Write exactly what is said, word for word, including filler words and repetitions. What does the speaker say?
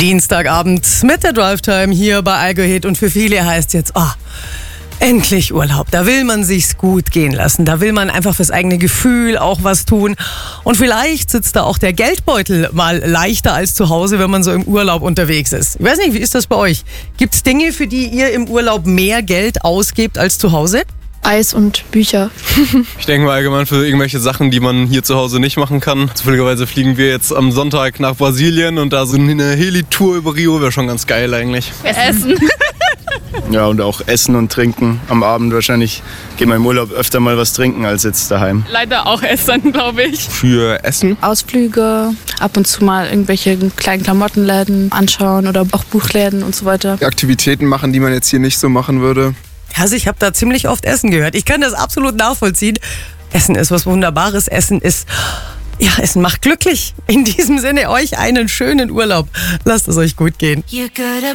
Dienstagabend mit der Drive-Time hier bei Algo Hit und für viele heißt jetzt, oh, endlich Urlaub. Da will man sich's gut gehen lassen. Da will man einfach fürs eigene Gefühl auch was tun. Und vielleicht sitzt da auch der Geldbeutel mal leichter als zu Hause, wenn man so im Urlaub unterwegs ist. Ich weiß nicht, wie ist das bei euch? Gibt's Dinge, für die ihr im Urlaub mehr Geld ausgebt als zu Hause? Eis und Bücher. Ich denke mal allgemein für irgendwelche Sachen, die man hier zu Hause nicht machen kann. Zufälligerweise fliegen wir jetzt am Sonntag nach Brasilien und da so eine Heli-Tour über Rio wäre schon ganz geil eigentlich. Essen. Ja, und auch Essen und Trinken am Abend wahrscheinlich. Gehen wir im Urlaub öfter mal was trinken als jetzt daheim. Leider auch Essen, glaube ich. Für Essen? Ausflüge, ab und zu mal irgendwelche kleinen Klamottenläden anschauen oder auch Buchläden und so weiter. Aktivitäten machen, die man jetzt hier nicht so machen würde. Also ich habe da ziemlich oft Essen gehört. Ich kann das absolut nachvollziehen. Essen ist was Wunderbares. Essen ist, ja, Essen macht glücklich. In diesem Sinne euch einen schönen Urlaub. Lasst es euch gut gehen.